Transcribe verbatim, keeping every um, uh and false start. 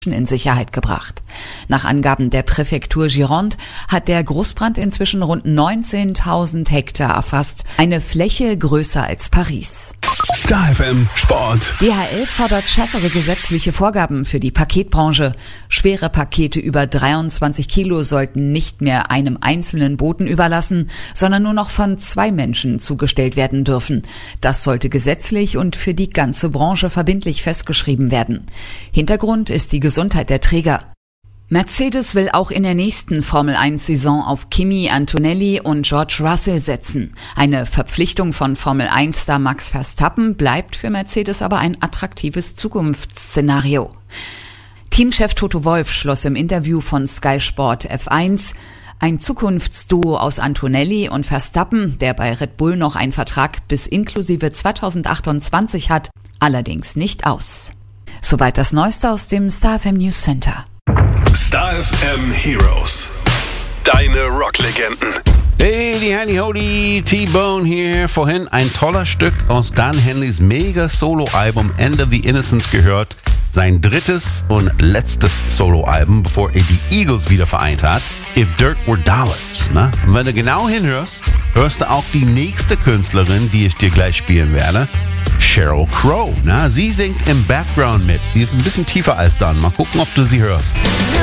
in Sicherheit gebracht. Nach Angaben der Präfektur Gironde hat der Großbrand inzwischen rund neunzehntausend Hektar erfasst, eine Fläche größer als Paris. Star F M Sport. D H L fordert schärfere gesetzliche Vorgaben für die Paketbranche. Schwere Pakete über dreiundzwanzig Kilo sollten nicht mehr einem einzelnen Boten überlassen, sondern nur noch von zwei Menschen zugestellt werden dürfen. Das sollte gesetzlich und für die ganze Branche verbindlich festgeschrieben werden. Hintergrund ist die Gesundheit der Träger. Mercedes will auch in der nächsten Formel eins Saison auf Kimi Antonelli und George Russell setzen. Eine Verpflichtung von Formel eins Star Max Verstappen bleibt für Mercedes aber ein attraktives Zukunftsszenario. Teamchef Toto Wolff schloss im Interview von Sky Sport F eins ein Zukunftsduo aus Antonelli und Verstappen, der bei Red Bull noch einen Vertrag bis inklusive zweitausendachtundzwanzig hat, allerdings nicht aus. Soweit das Neueste aus dem Star F M News Center. Star F M Heroes. Deine Rocklegenden. Hey, die Handy Hody, T-Bone hier. Vorhin ein toller Stück aus Dan Henleys Mega-Solo-Album End of the Innocence gehört. Sein drittes und letztes Solo-Album, bevor er die Eagles wieder vereint hat. If Dirt Were Dollars. Ne? Und wenn du genau hinhörst, hörst du auch die nächste Künstlerin, die ich dir gleich spielen werde. Sheryl Crow. Ne? Sie singt im Background mit. Sie ist ein bisschen tiefer als Dan. Mal gucken, ob du sie hörst.